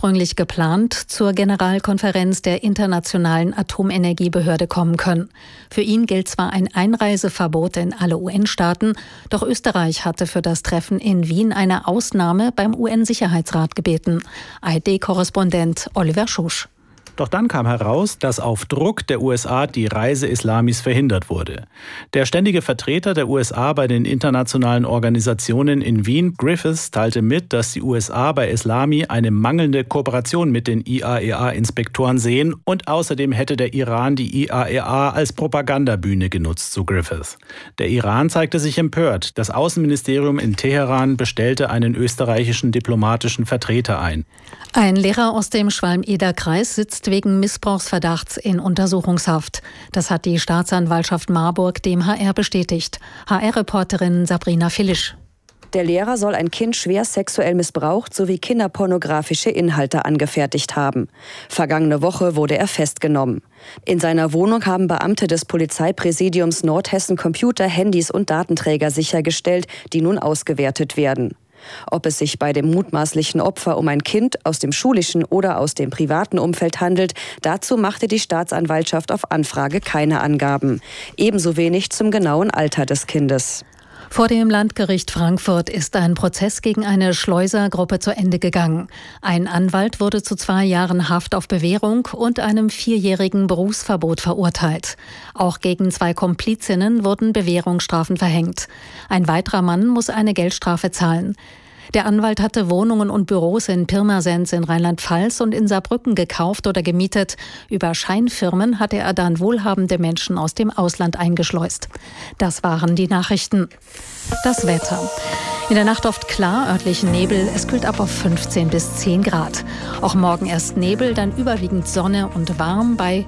ursprünglich geplant zur Generalkonferenz der Internationalen Atomenergiebehörde kommen können. Für ihn gilt zwar ein Einreiseverbot in alle UN-Staaten, doch Österreich hatte für das Treffen in Wien eine Ausnahme beim UN-Sicherheitsrat gebeten. ARD-Korrespondent Oliver Schusch. Doch dann kam heraus, dass auf Druck der USA die Reise Islamis verhindert wurde. Der ständige Vertreter der USA bei den internationalen Organisationen in Wien, Griffiths, teilte mit, dass die USA bei Islami eine mangelnde Kooperation mit den IAEA-Inspektoren sehen und außerdem hätte der Iran die IAEA als Propagandabühne genutzt, so Griffiths. Der Iran zeigte sich empört. Das Außenministerium in Teheran bestellte einen österreichischen diplomatischen Vertreter ein. Ein Lehrer aus dem Schwalm-Eder-Kreis sitzt wegen Missbrauchsverdachts in Untersuchungshaft. Das hat die Staatsanwaltschaft Marburg dem HR bestätigt. HR-Reporterin Sabrina Filisch. Der Lehrer soll ein Kind schwer sexuell missbraucht sowie kinderpornografische Inhalte angefertigt haben. Vergangene Woche wurde er festgenommen. In seiner Wohnung haben Beamte des Polizeipräsidiums Nordhessen Computer, Handys und Datenträger sichergestellt, die nun ausgewertet werden. Ob es sich bei dem mutmaßlichen Opfer um ein Kind aus dem schulischen oder aus dem privaten Umfeld handelt, dazu machte die Staatsanwaltschaft auf Anfrage keine Angaben. Ebenso wenig zum genauen Alter des Kindes. Vor dem Landgericht Frankfurt ist ein Prozess gegen eine Schleusergruppe zu Ende gegangen. Ein Anwalt wurde zu 2 Jahren Haft auf Bewährung und einem 4-jährigen Berufsverbot verurteilt. Auch gegen 2 Komplizinnen wurden Bewährungsstrafen verhängt. Ein weiterer Mann muss eine Geldstrafe zahlen. Der Anwalt hatte Wohnungen und Büros in Pirmasens in Rheinland-Pfalz und in Saarbrücken gekauft oder gemietet. Über Scheinfirmen hatte er dann wohlhabende Menschen aus dem Ausland eingeschleust. Das waren die Nachrichten. Das Wetter. In der Nacht oft klar, örtlich Nebel. Es kühlt ab auf 15 bis 10 Grad. Auch morgen erst Nebel, dann überwiegend Sonne und warm bei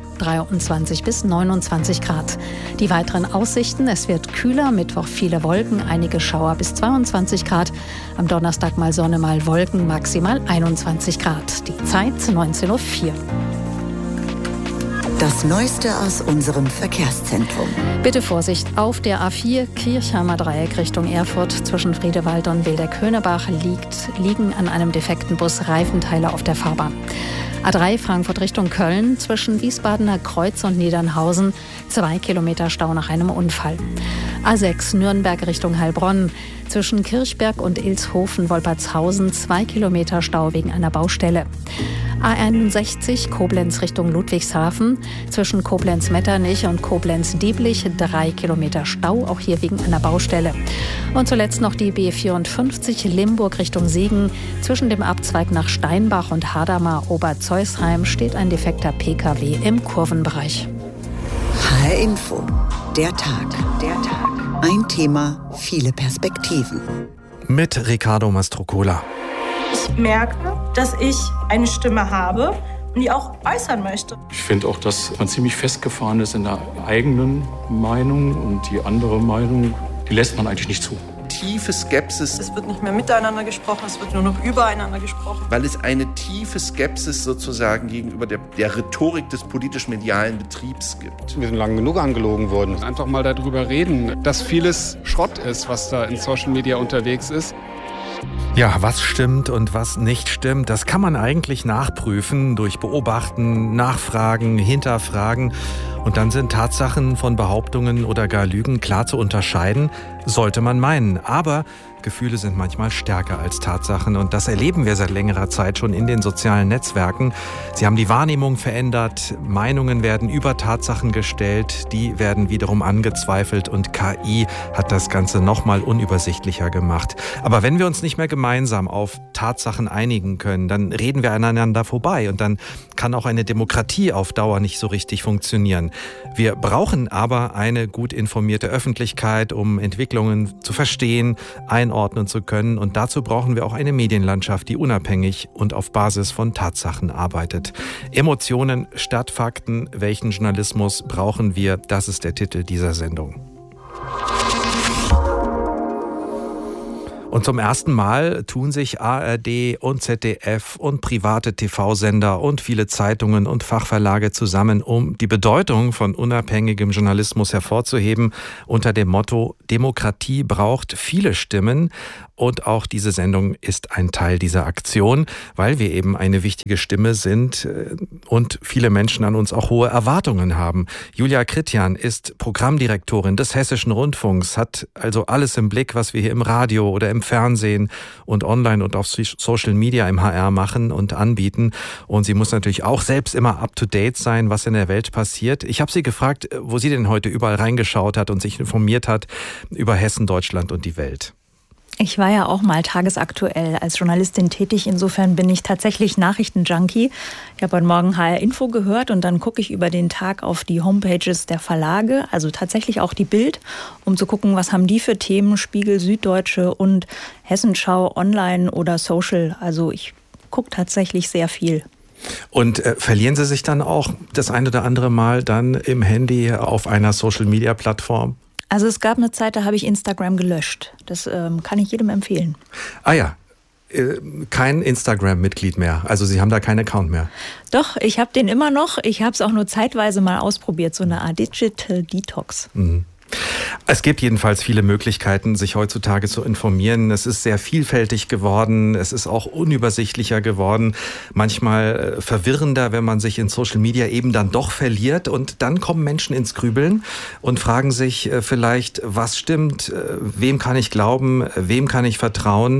23 bis 29 Grad. Die weiteren Aussichten: Es wird kühler, Mittwoch viele Wolken, einige Schauer bis 22 Grad. Am Donnerstag mal Sonne, mal Wolken, maximal 21 Grad. Die Zeit 19:04 Uhr. Das Neueste aus unserem Verkehrszentrum. Bitte Vorsicht, auf der A4 Kirchheimer Dreieck Richtung Erfurt zwischen Friedewald und Wildeck-Höhnebach liegen an einem defekten Bus Reifenteile auf der Fahrbahn. A3 Frankfurt Richtung Köln zwischen Wiesbadener Kreuz und Niedernhausen 2 Kilometer Stau nach einem Unfall. A6 Nürnberg Richtung Heilbronn zwischen Kirchberg und Ilshofen-Wolpertshausen 2 Kilometer Stau wegen einer Baustelle. A61 Koblenz Richtung Ludwigshafen zwischen Koblenz-Metternich und Koblenz-Dieblich 3 Kilometer Stau, auch hier wegen einer Baustelle. Und zuletzt noch die B54 Limburg Richtung Siegen zwischen dem Abzweig nach Steinbach und Hadamar-Oberzeusheim steht ein defekter PKW im Kurvenbereich. HR Info, der Tag. Ein Thema, viele Perspektiven. Mit Ricardo Mastrocola. Ich merke, dass ich eine Stimme habe und die auch äußern möchte. Ich finde auch, dass man ziemlich festgefahren ist in der eigenen Meinung und die andere Meinung, die lässt man eigentlich nicht zu. Tiefe Skepsis. Es wird nicht mehr miteinander gesprochen, es wird nur noch übereinander gesprochen. Weil es eine tiefe Skepsis sozusagen gegenüber der Rhetorik des politisch-medialen Betriebs gibt. Wir sind lang genug angelogen worden. Einfach mal darüber reden, dass vieles Schrott ist, was da in Social Media unterwegs ist. Ja, was stimmt und was nicht stimmt, das kann man eigentlich nachprüfen durch Beobachten, Nachfragen, Hinterfragen. Und dann sind Tatsachen von Behauptungen oder gar Lügen klar zu unterscheiden, sollte man meinen. Aber Gefühle sind manchmal stärker als Tatsachen und das erleben wir seit längerer Zeit schon in den sozialen Netzwerken. Sie haben die Wahrnehmung verändert, Meinungen werden über Tatsachen gestellt, die werden wiederum angezweifelt und KI hat das Ganze nochmal unübersichtlicher gemacht. Aber wenn wir uns nicht mehr gemeinsam auf Tatsachen einigen können, dann reden wir aneinander vorbei und dann kann auch eine Demokratie auf Dauer nicht so richtig funktionieren. Wir brauchen aber eine gut informierte Öffentlichkeit, um Entwicklungen zu verstehen, einordnen zu können. Und dazu brauchen wir auch eine Medienlandschaft, die unabhängig und auf Basis von Tatsachen arbeitet. Emotionen statt Fakten. Welchen Journalismus brauchen wir? Das ist der Titel dieser Sendung. Und zum ersten Mal tun sich ARD und ZDF und private TV-Sender und viele Zeitungen und Fachverlage zusammen, um die Bedeutung von unabhängigem Journalismus hervorzuheben, unter dem Motto: Demokratie braucht viele Stimmen. Und auch diese Sendung ist ein Teil dieser Aktion, weil wir eben eine wichtige Stimme sind und viele Menschen an uns auch hohe Erwartungen haben. Julia Kritjan ist Programmdirektorin des Hessischen Rundfunks, hat also alles im Blick, was wir hier im Radio oder im Fernsehen und online und auf Social Media im HR machen und anbieten. Und sie muss natürlich auch selbst immer up-to-date sein, was in der Welt passiert. Ich habe sie gefragt, wo sie denn heute überall reingeschaut hat und sich informiert hat über Hessen, Deutschland und die Welt. Ich war ja auch mal tagesaktuell als Journalistin tätig. Insofern bin ich tatsächlich Nachrichtenjunkie. Ich habe heute Morgen HR Info gehört und dann gucke ich über den Tag auf die Homepages der Verlage, also tatsächlich auch die Bild, um zu gucken, was haben die für Themen, Spiegel, Süddeutsche und Hessenschau, online oder social. Also ich gucke tatsächlich sehr viel. Und verlieren Sie sich dann auch das ein oder andere Mal dann im Handy auf einer Social-Media-Plattform? Also es gab eine Zeit, da habe ich Instagram gelöscht. Das kann ich jedem empfehlen. Ah ja, kein Instagram-Mitglied mehr. Also Sie haben da keinen Account mehr. Doch, ich habe den immer noch. Ich habe es auch nur zeitweise mal ausprobiert, so eine Art Digital Detox. Mhm. Es gibt jedenfalls viele Möglichkeiten, sich heutzutage zu informieren. Es ist sehr vielfältig geworden. Es ist auch unübersichtlicher geworden. Manchmal verwirrender, wenn man sich in Social Media eben dann doch verliert. Und dann kommen Menschen ins Grübeln und fragen sich vielleicht, was stimmt? Wem kann ich glauben? Wem kann ich vertrauen?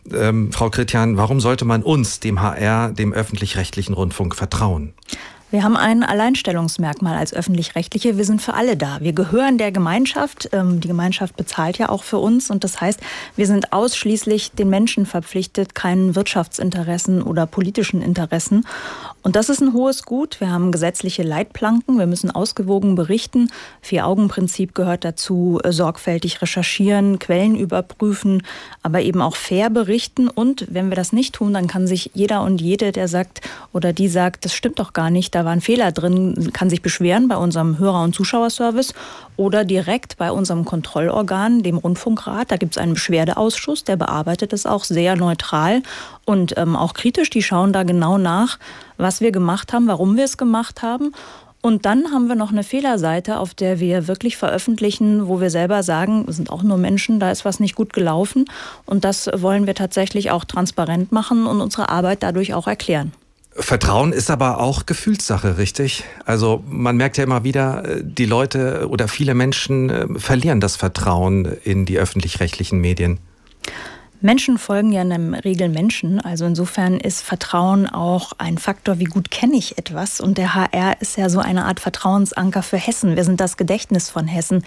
Frau Kritjan, warum sollte man uns, dem HR, dem öffentlich-rechtlichen Rundfunk, vertrauen? Wir haben ein Alleinstellungsmerkmal als Öffentlich-Rechtliche. Wir sind für alle da. Wir gehören der Gemeinschaft. Die Gemeinschaft bezahlt ja auch für uns. Und das heißt, wir sind ausschließlich den Menschen verpflichtet, keinen Wirtschaftsinteressen oder politischen Interessen. Und das ist ein hohes Gut. Wir haben gesetzliche Leitplanken. Wir müssen ausgewogen berichten. 4-Augen-Prinzip gehört dazu. Sorgfältig recherchieren, Quellen überprüfen, aber eben auch fair berichten. Und wenn wir das nicht tun, dann kann sich jeder und jede, der sagt oder die sagt, das stimmt doch gar nicht, da war ein Fehler drin, kann sich beschweren bei unserem Hörer- und Zuschauerservice oder direkt bei unserem Kontrollorgan, dem Rundfunkrat. Da gibt es einen Beschwerdeausschuss, der bearbeitet es auch sehr neutral und auch kritisch. Die schauen da genau nach, was wir gemacht haben, warum wir es gemacht haben. Und dann haben wir noch eine Fehlerseite, auf der wir wirklich veröffentlichen, wo wir selber sagen, wir sind auch nur Menschen, da ist was nicht gut gelaufen. Und das wollen wir tatsächlich auch transparent machen und unsere Arbeit dadurch auch erklären. Vertrauen ist aber auch Gefühlssache, richtig? Also man merkt ja immer wieder, die Leute oder viele Menschen verlieren das Vertrauen in die öffentlich-rechtlichen Medien. Menschen folgen ja einem Regel Menschen. Also insofern ist Vertrauen auch ein Faktor, wie gut kenne ich etwas. Und der HR ist ja so eine Art Vertrauensanker für Hessen. Wir sind das Gedächtnis von Hessen.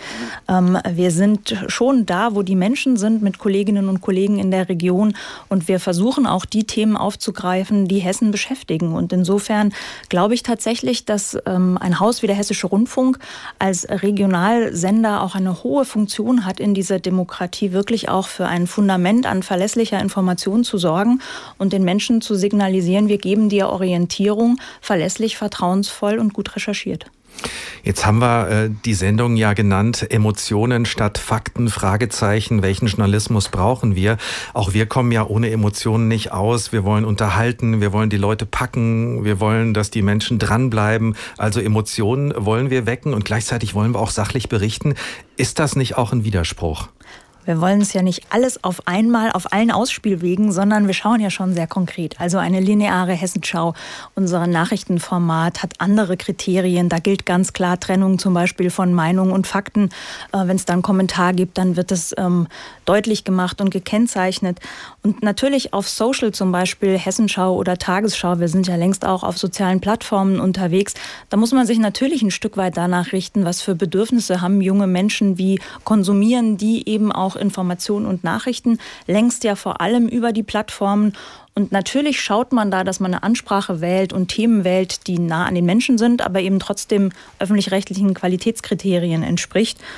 Wir sind schon da, wo die Menschen sind, mit Kolleginnen und Kollegen in der Region. Und wir versuchen auch die Themen aufzugreifen, die Hessen beschäftigen. Und insofern glaube ich tatsächlich, dass ein Haus wie der Hessische Rundfunk als Regionalsender auch eine hohe Funktion hat in dieser Demokratie, wirklich auch für ein Fundament an verlässlicher Information zu sorgen und den Menschen zu signalisieren, wir geben dir Orientierung, verlässlich, vertrauensvoll und gut recherchiert. Jetzt haben wir die Sendung ja genannt, Emotionen statt Fakten, Fragezeichen, welchen Journalismus brauchen wir? Auch wir kommen ja ohne Emotionen nicht aus. Wir wollen unterhalten, wir wollen die Leute packen, wir wollen, dass die Menschen dranbleiben. Also Emotionen wollen wir wecken und gleichzeitig wollen wir auch sachlich berichten. Ist das nicht auch ein Widerspruch? Wir wollen es ja nicht alles auf einmal auf allen Ausspielwegen, sondern wir schauen ja schon sehr konkret. Also eine lineare Hessenschau, unser Nachrichtenformat hat andere Kriterien. Da gilt ganz klar Trennung zum Beispiel von Meinung und Fakten. Wenn es dann einen Kommentar gibt, dann wird es deutlich gemacht und gekennzeichnet. Und natürlich auf Social zum Beispiel, Hessenschau oder Tagesschau, wir sind ja längst auch auf sozialen Plattformen unterwegs, da muss man sich natürlich ein Stück weit danach richten, was für Bedürfnisse haben junge Menschen, wie konsumieren die eben auch Informationen und Nachrichten, längst ja vor allem über die Plattformen. Und natürlich schaut man da, dass man eine Ansprache wählt und Themen wählt, die nah an den Menschen sind, aber eben trotzdem öffentlich-rechtlichen Qualitätskriterien entspricht.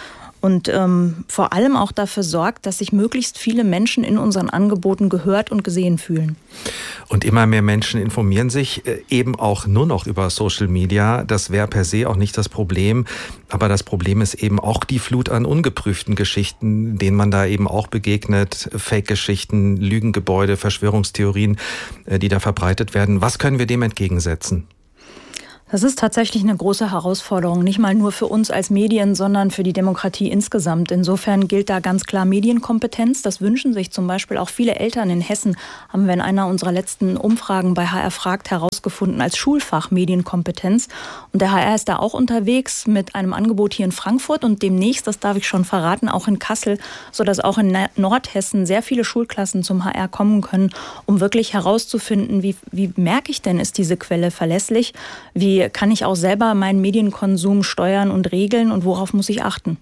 und vor allem auch dafür sorgt, dass sich möglichst viele Menschen in unseren Angeboten gehört und gesehen fühlen. Und immer mehr Menschen informieren sich eben auch nur noch über Social Media. Das wäre per se auch nicht das Problem. Aber das Problem ist eben auch die Flut an ungeprüften Geschichten, denen man da eben auch begegnet. Fake-Geschichten, Lügengebäude, Verschwörungstheorien, die da verbreitet werden. Was können wir dem entgegensetzen? Das ist tatsächlich eine große Herausforderung, nicht mal nur für uns als Medien, sondern für die Demokratie insgesamt. Insofern gilt da ganz klar Medienkompetenz. Das wünschen sich zum Beispiel auch viele Eltern in Hessen, haben wir in einer unserer letzten Umfragen bei HR fragt herausgefunden, als Schulfach Medienkompetenz. Und der HR ist da auch unterwegs mit einem Angebot hier in Frankfurt und demnächst, das darf ich schon verraten, auch in Kassel, sodass auch in Nordhessen sehr viele Schulklassen zum HR kommen können, um wirklich herauszufinden, wie merke ich denn, ist diese Quelle verlässlich? Wie kann ich auch selber meinen Medienkonsum steuern und regeln und worauf muss ich achten?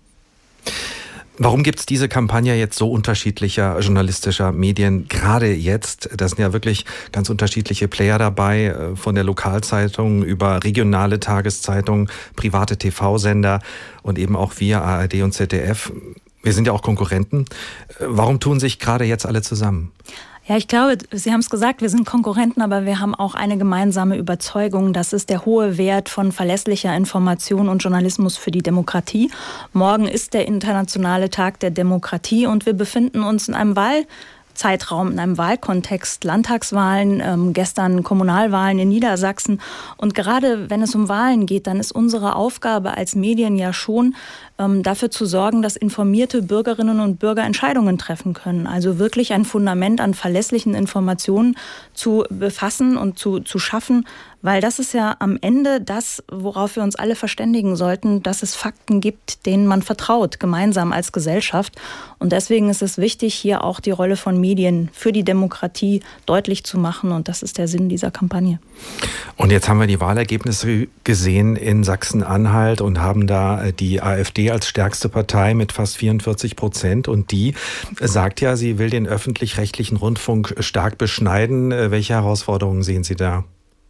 Warum gibt es diese Kampagne jetzt so unterschiedlicher journalistischer Medien, gerade jetzt? Da sind ja wirklich ganz unterschiedliche Player dabei, von der Lokalzeitung über regionale Tageszeitungen, private TV-Sender und eben auch wir, ARD und ZDF. Wir sind ja auch Konkurrenten. Warum tun sich gerade jetzt alle zusammen? Ja, ich glaube, Sie haben es gesagt, wir sind Konkurrenten, aber wir haben auch eine gemeinsame Überzeugung. Das ist der hohe Wert von verlässlicher Information und Journalismus für die Demokratie. Morgen ist der internationale Tag der Demokratie und wir befinden uns in einem Wahlzeitraum, in einem Wahlkontext, Landtagswahlen, gestern Kommunalwahlen in Niedersachsen. Und gerade wenn es um Wahlen geht, dann ist unsere Aufgabe als Medien ja schon, dafür zu sorgen, dass informierte Bürgerinnen und Bürger Entscheidungen treffen können. Also wirklich ein Fundament an verlässlichen Informationen zu befassen und zu schaffen, weil das ist ja am Ende das, worauf wir uns alle verständigen sollten, dass es Fakten gibt, denen man vertraut, gemeinsam als Gesellschaft. Und deswegen ist es wichtig, hier auch die Rolle von Medien für die Demokratie deutlich zu machen. Und das ist der Sinn dieser Kampagne. Und jetzt haben wir die Wahlergebnisse gesehen in Sachsen-Anhalt und haben da die AfD als stärkste Partei mit fast 44%. Und die sagt ja, sie will den öffentlich-rechtlichen Rundfunk stark beschneiden. Welche Herausforderungen sehen Sie da?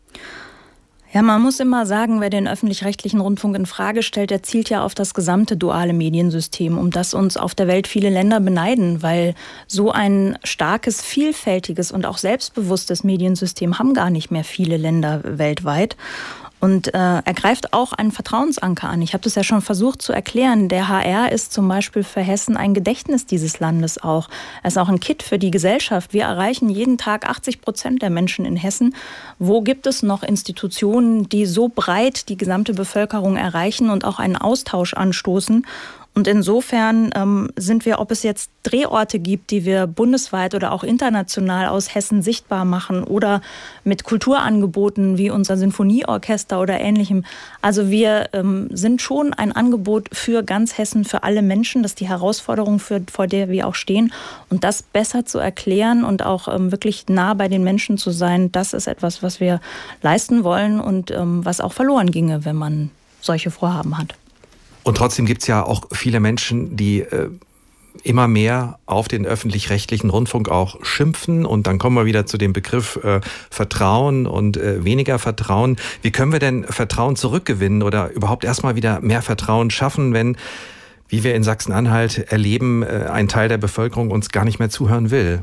Ja, man muss immer sagen, wer den öffentlich-rechtlichen Rundfunk in Frage stellt, der zielt ja auf das gesamte duale Mediensystem, um das uns auf der Welt viele Länder beneiden, weil so ein starkes, vielfältiges und auch selbstbewusstes Mediensystem haben gar nicht mehr viele Länder weltweit. Und er greift auch einen Vertrauensanker an. Ich habe das ja schon versucht zu erklären. Der HR ist zum Beispiel für Hessen ein Gedächtnis dieses Landes auch. Er ist auch ein Kit für die Gesellschaft. Wir erreichen jeden Tag 80% der Menschen in Hessen. Wo gibt es noch Institutionen, die so breit die gesamte Bevölkerung erreichen und auch einen Austausch anstoßen? Und insofern sind wir, ob es jetzt Drehorte gibt, die wir bundesweit oder auch international aus Hessen sichtbar machen oder mit Kulturangeboten wie unser Sinfonieorchester oder Ähnlichem. Also wir sind schon ein Angebot für ganz Hessen, für alle Menschen. Das ist die Herausforderung, vor der wir auch stehen. Und das besser zu erklären und auch wirklich nah bei den Menschen zu sein, das ist etwas, was wir leisten wollen und was auch verloren ginge, wenn man solche Vorhaben hat. Und trotzdem gibt es ja auch viele Menschen, die immer mehr auf den öffentlich-rechtlichen Rundfunk auch schimpfen. Und dann kommen wir wieder zu dem Begriff Vertrauen und weniger Vertrauen. Wie können wir denn Vertrauen zurückgewinnen oder überhaupt erstmal wieder mehr Vertrauen schaffen, wenn, wie wir in Sachsen-Anhalt erleben, ein Teil der Bevölkerung uns gar nicht mehr zuhören will?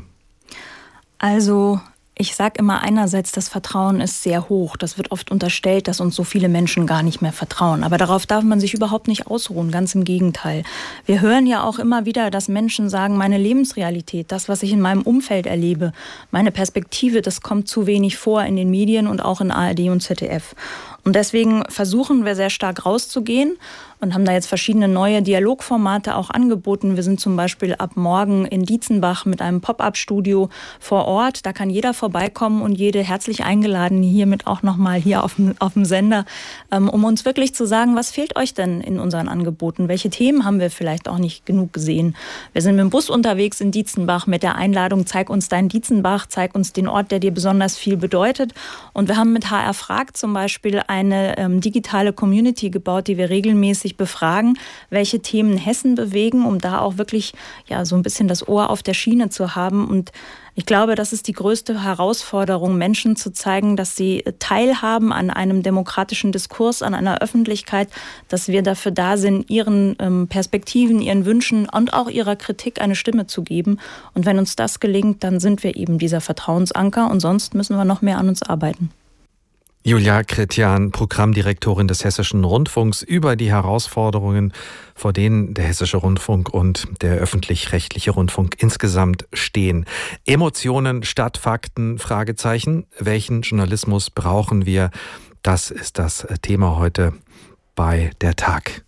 Also ich sage immer einerseits, das Vertrauen ist sehr hoch. Das wird oft unterstellt, dass uns so viele Menschen gar nicht mehr vertrauen. Aber darauf darf man sich überhaupt nicht ausruhen, ganz im Gegenteil. Wir hören ja auch immer wieder, dass Menschen sagen, meine Lebensrealität, das, was ich in meinem Umfeld erlebe, meine Perspektive, das kommt zu wenig vor in den Medien und auch in ARD und ZDF. Und deswegen versuchen wir sehr stark rauszugehen und haben da jetzt verschiedene neue Dialogformate auch angeboten. Wir sind zum Beispiel ab morgen in Dietzenbach mit einem Pop-up-Studio vor Ort. Da kann jeder vorbeikommen und jede herzlich eingeladen, hiermit auch nochmal hier auf dem Sender, um uns wirklich zu sagen, was fehlt euch denn in unseren Angeboten? Welche Themen haben wir vielleicht auch nicht genug gesehen? Wir sind mit dem Bus unterwegs in Dietzenbach mit der Einladung, zeig uns dein Dietzenbach, zeig uns den Ort, der dir besonders viel bedeutet. Und wir haben mit HR fragt zum Beispiel eine digitale Community gebaut, die wir regelmäßig befragen, welche Themen Hessen bewegen, um da auch wirklich so ein bisschen das Ohr auf der Schiene zu haben. Und ich glaube, das ist die größte Herausforderung, Menschen zu zeigen, dass sie teilhaben an einem demokratischen Diskurs, an einer Öffentlichkeit, dass wir dafür da sind, ihren Perspektiven, ihren Wünschen und auch ihrer Kritik eine Stimme zu geben. Und wenn uns das gelingt, dann sind wir eben dieser Vertrauensanker und sonst müssen wir noch mehr an uns arbeiten. Julia Chrétien, Programmdirektorin des Hessischen Rundfunks, über die Herausforderungen, vor denen der Hessische Rundfunk und der öffentlich-rechtliche Rundfunk insgesamt stehen. Emotionen statt Fakten, Fragezeichen. Welchen Journalismus brauchen wir? Das ist das Thema heute bei der Tag.